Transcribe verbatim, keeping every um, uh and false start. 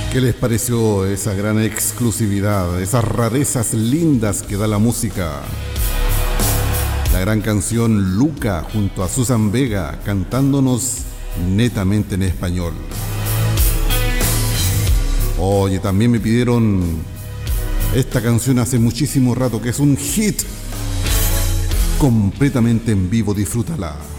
¿Qué les pareció esa gran exclusividad, esas rarezas lindas que da la música? La gran canción Luca junto a Susan Vega cantándonos netamente en español. Oye, también me pidieron esta canción hace muchísimo rato, que es un hit completamente en vivo, disfrútala.